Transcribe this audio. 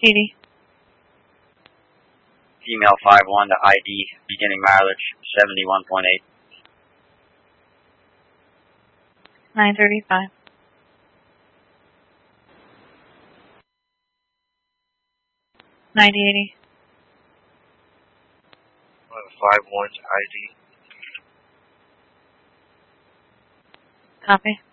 80. Female 5-1 to ID, beginning mileage 71.8. 935. $90.80. 5-1 to ID. Copy.